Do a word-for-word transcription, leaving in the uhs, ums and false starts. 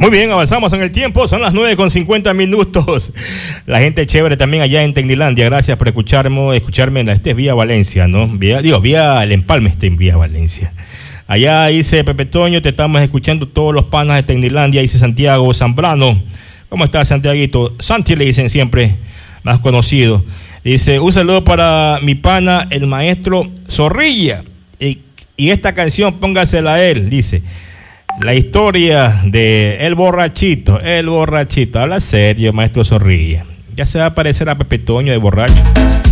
Muy bien, avanzamos en el tiempo, son las nueve con cincuenta minutos. La gente chévere también allá en Tecnilandia, gracias por escucharme, escucharme, este es vía Valencia, ¿no? Vía, digo, vía El Empalme, está en vía Valencia. Allá dice Pepe Toño, te estamos escuchando todos los panas de Tecnilandia, dice Santiago Zambrano. ¿Cómo estás, Santiaguito? Santi le dicen siempre, más conocido. Dice, un saludo para mi pana, el maestro Zorrilla. Y, y esta canción póngasela a él, dice. La historia de El Borrachito, El Borrachito. Habla serio, maestro Zorrilla. Ya se va a parecer a Pepe Toño de borracho.